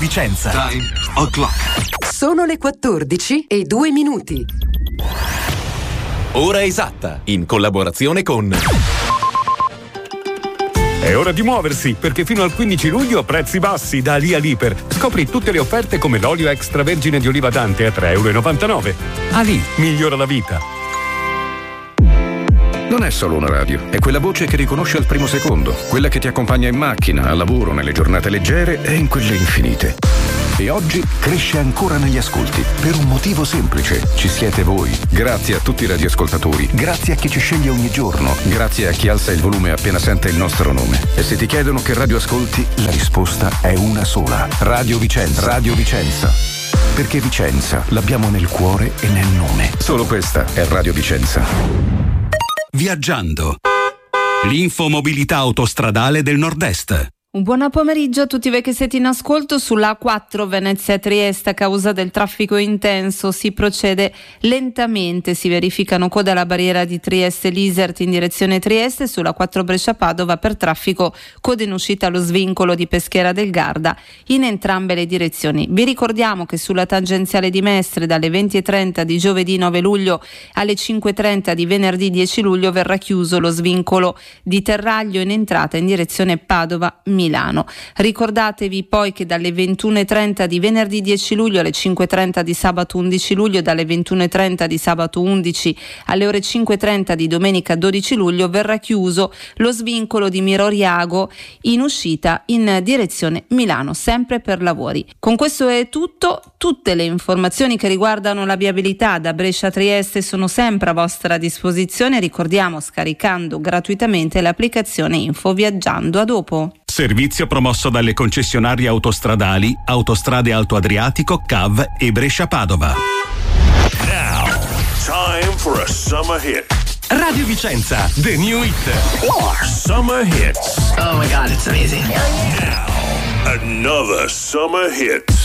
Vicenza. Time o'clock. Sono le 14:02. Ora esatta, in collaborazione con... È ora di muoversi, perché fino al 15 luglio prezzi bassi da Ali Aliper. Scopri tutte le offerte come l'olio extravergine di oliva Dante a €3,99. Ali migliora la vita. Non è solo una radio, è quella voce che riconosce al primo secondo, quella che ti accompagna in macchina, al lavoro, nelle giornate leggere e in quelle infinite. E oggi cresce ancora negli ascolti, per un motivo semplice. Ci siete voi. Grazie a tutti i radioascoltatori, grazie a chi ci sceglie ogni giorno, grazie a chi alza il volume appena sente il nostro nome. E se ti chiedono che radio ascolti, la risposta è una sola. Radio Vicenza. Radio Vicenza. Perché Vicenza l'abbiamo nel cuore e nel nome. Solo questa è Radio Vicenza. Viaggiando. L'infomobilità autostradale del Nord-Est. Un buon pomeriggio a tutti voi che siete in ascolto. Sulla A4 Venezia-Trieste, a causa del traffico intenso si procede lentamente, si verificano code alla barriera di Trieste-Lisert in direzione Trieste, sulla 4 Brescia-Padova per traffico code in uscita allo svincolo di Peschiera del Garda in entrambe le direzioni. Vi ricordiamo che sulla tangenziale di Mestre dalle 20:30 di giovedì 9 luglio alle 5:30 di venerdì 10 luglio verrà chiuso lo svincolo di Terraglio in entrata in direzione Padova-Milano. Ricordatevi poi che dalle 21:30 di venerdì 10 luglio alle 5:30 di sabato 11 luglio e dalle 21:30 di sabato 11 alle ore 5:30 di domenica 12 luglio verrà chiuso lo svincolo di Miroriago in uscita in direzione Milano, sempre per lavori. Con questo è tutto. Tutte le informazioni che riguardano la viabilità da Brescia a Trieste sono sempre a vostra disposizione, ricordiamo scaricando gratuitamente l'applicazione Info Viaggiando. A dopo. Servizio promosso dalle concessionarie autostradali Autostrade Alto Adriatico, CAV e Brescia-Padova. Now, time for a summer hit. Radio Vicenza, the new hit. Summer hits. Oh my God, it's amazing. Now, another summer hit.